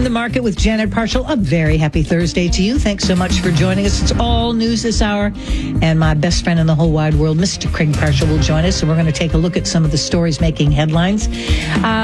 the Market with Janet Parshall. A very happy Thursday to you. Thanks so much for joining us. It's all news this hour. And my best friend in the whole wide world, Mr. Craig Parshall, will join us. So we're going to take a look at some of the stories making headlines.